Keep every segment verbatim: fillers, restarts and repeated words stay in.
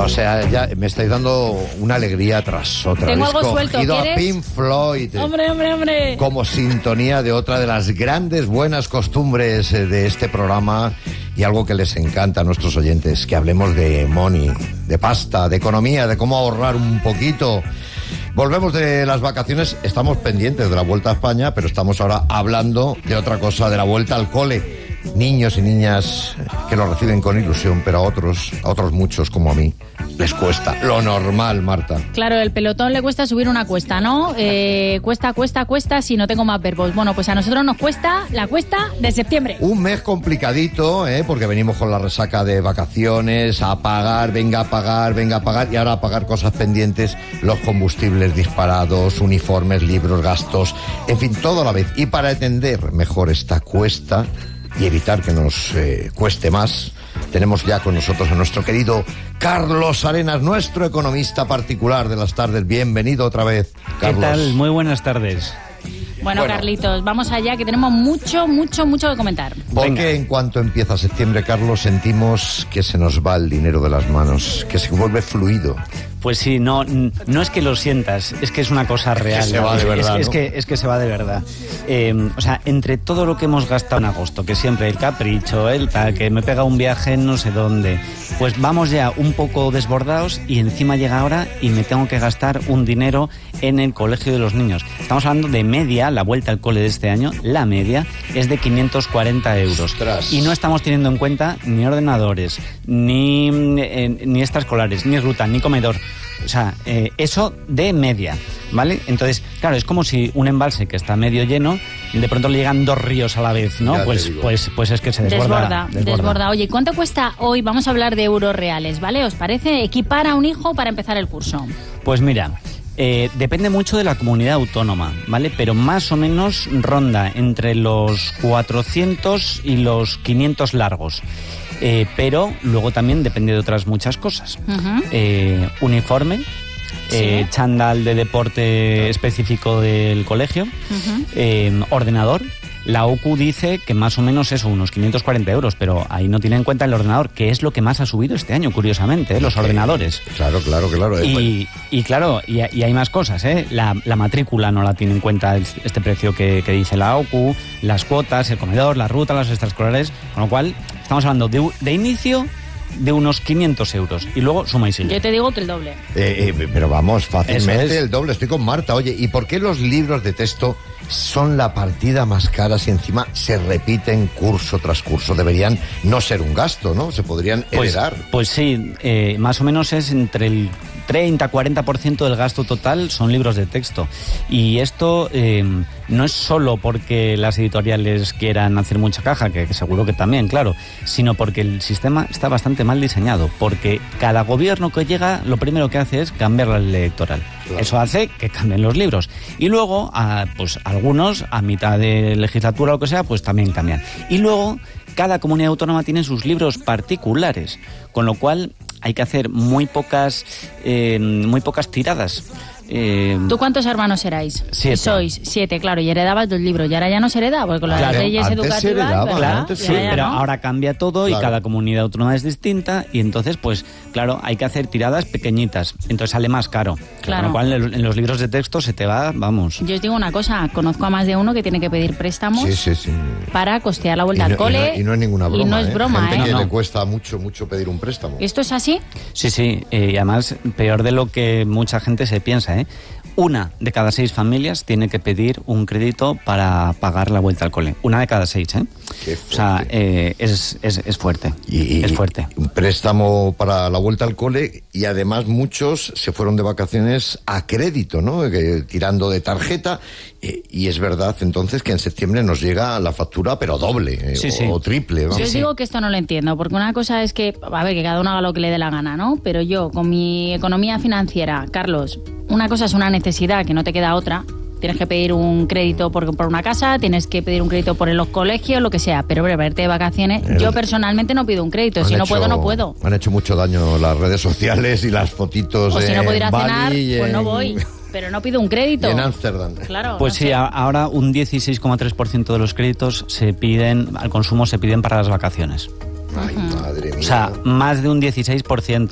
O sea, ya me estáis dando una alegría tras otra. Tengo Habéis algo suelto, cogido ¿quieres? a Pink Floyd. Hombre, hombre, hombre. Como sintonía de otra de las grandes buenas costumbres de este programa y algo que les encanta a nuestros oyentes, que hablemos de money, de pasta, de economía, de cómo ahorrar un poquito. Volvemos de las vacaciones, estamos pendientes de la vuelta a España, pero estamos ahora hablando de otra cosa, de la vuelta al cole. Niños y niñas que lo reciben con ilusión, pero a otros, a otros muchos como a mí, les cuesta. Lo normal, Marta. Claro, el pelotón le cuesta subir una cuesta, ¿no? Eh, cuesta, cuesta, cuesta, si no tengo más verbos. Bueno, pues a nosotros nos cuesta la cuesta de septiembre. Un mes complicadito, ¿eh? Porque venimos con la resaca de vacaciones, a pagar, venga a pagar, venga a pagar, y ahora a pagar cosas pendientes, los combustibles disparados, uniformes, libros, gastos, en fin, todo a la vez. Y para atender mejor esta cuesta y evitar que nos eh, cueste más, tenemos ya con nosotros a nuestro querido Carlos Arenas, nuestro economista particular de las tardes. Bienvenido otra vez, Carlos. ¿Qué tal? Muy buenas tardes. Bueno, Bueno. Carlitos, vamos allá, que tenemos mucho, mucho, mucho que comentar. Porque en cuanto empieza septiembre, Carlos, sentimos que se nos va el dinero de las manos, que se vuelve fluido. Pues sí, no, no es que lo sientas, es que es una cosa real. se va de Es- verdad, es, es ¿no? que, es que se va de verdad. Eh, o sea, entre todo lo que hemos gastado en agosto, que siempre el capricho, el tal, que me pega un viaje en no sé dónde, pues vamos ya un poco desbordados y encima llega ahora y me tengo que gastar un dinero en el colegio de los niños. Estamos hablando de media, la vuelta al cole de este año, la media es de quinientos cuarenta euros. Ostras. Y no estamos teniendo en cuenta ni ordenadores, ni, eh, ni extraescolares, ni ruta, ni comedor. O sea, eh, eso de media, ¿vale? Entonces, claro, es como si un embalse que está medio lleno, de pronto le llegan dos ríos a la vez, ¿no? Ya te Pues, digo. pues, pues es que se desborda. Desborda, desborda. Oye, ¿cuánto cuesta hoy? Vamos a hablar de euros reales, ¿vale? ¿Os parece? Equipar a un hijo para empezar el curso. Pues mira, eh, depende mucho de la comunidad autónoma, ¿vale? Pero más o menos ronda entre los cuatrocientos y los quinientos largos. Eh, pero luego también depende de otras muchas cosas. Ujú. Eh, uniforme, eh, Sí. chándal de deporte específico del colegio, Ujú. eh, ordenador. La O C U dice que más o menos eso, unos quinientos cuarenta euros, pero ahí no tiene en cuenta el ordenador, que es lo que más ha subido este año, curiosamente, ¿eh? Los ordenadores. Claro, claro, claro. eh, Y, y claro, y, y hay más cosas, ¿eh? La, la matrícula no la tiene en cuenta el- este precio que, que dice la O C U, las cuotas, el comedor, la ruta, las extraescolares, con lo cual estamos hablando de, u- de inicio de unos quinientos euros y luego suma y sigue. Yo te digo que el doble. Eh, eh, pero vamos, fácilmente Eso es. el doble. Estoy con Marta. Oye, ¿y por qué los libros de texto son la partida más cara si encima se repiten curso tras curso? Deberían no ser un gasto, ¿no? Se podrían Pues, heredar. pues sí, eh, más o menos es entre el treinta a cuarenta por ciento del gasto total son libros de texto. Y esto eh, no es solo porque las editoriales quieran hacer mucha caja, que, que seguro que también, claro, sino porque el sistema está bastante mal diseñado, porque cada gobierno que llega lo primero que hace es cambiar la ley electoral. Claro. Eso hace que cambien los libros. Y luego, a, pues algunos, a mitad de legislatura o lo que sea, pues también cambian. Y luego, cada comunidad autónoma tiene sus libros particulares, con lo cual hay que hacer muy pocas, eh, muy pocas tiradas. Eh, ¿Tú cuántos hermanos erais? Siete. Sois siete, claro, y heredabas dos libros. Y ahora ya no se hereda, porque con las Claro, leyes antes se educativas, heredaba, ¿verdad? Claro, antes Y sí, sí, ahora ya pero no. ahora cambia todo y Claro. cada comunidad autónoma es distinta y entonces, pues, claro, hay que hacer tiradas pequeñitas, entonces sale más caro. Claro. Con lo cual, en en los libros de texto se te va, vamos. Yo os digo una cosa, conozco a más de uno que tiene que pedir préstamos Sí, sí, sí. para costear la Y vuelta no, al y cole. no- y no es ninguna broma. Y no es ¿eh? broma, Gente ¿eh? que No, le no. cuesta mucho, mucho pedir un préstamo. ¿Esto es así? Sí, sí, eh, y además peor de lo que mucha gente se piensa, ¿eh? Una de cada seis familias tiene que pedir un crédito para pagar la vuelta al cole. Una de cada seis, ¿eh? Qué O sea, fuerte. eh, es, es, es fuerte. Y, es fuerte. Un préstamo para la vuelta al cole y además muchos se fueron de vacaciones a crédito, ¿no? Que, tirando de tarjeta. Eh, y es verdad entonces que en septiembre nos llega la factura, pero doble eh, Sí, o, sí. o triple. vamos. Yo os digo que esto no lo entiendo, porque una cosa es que, a ver, que cada uno haga lo que le dé la gana, ¿no? Pero yo, con mi economía financiera, Carlos, una cosa es una necesidad que no te queda otra. Tienes que pedir un crédito por, por una casa, tienes que pedir un crédito por los colegios, lo que sea. Pero, hombre, verte de vacaciones, El- yo personalmente no pido un crédito. Han Si no hecho- puedo, no puedo. Han hecho mucho daño las redes sociales y las fotitos O si no en puedo ir a Bali cenar, y pues no en- voy. Pero no pido un crédito. y en Ámsterdam. Claro. Pues no sí, sé. a- ahora un dieciséis coma tres por ciento de los créditos se piden, al consumo se piden para las vacaciones. Ay, madre mía. O sea, más de un dieciséis por ciento.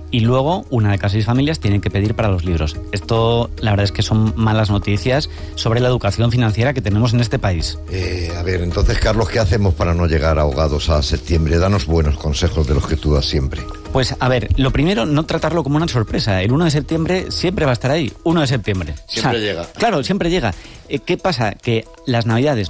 y luego una de cada seis familias tienen que pedir para los libros. Esto, la verdad es que son malas noticias sobre la educación financiera que tenemos en este país. Eh, a ver, entonces, Carlos, ¿qué hacemos para no llegar ahogados a septiembre? Danos buenos consejos de los que tú das siempre. Pues, a ver, lo primero, no tratarlo como una sorpresa. El uno de septiembre siempre va a estar ahí. uno de septiembre. Siempre o sea, llega. Claro, siempre llega. Eh, ¿Qué pasa? Que las Navidades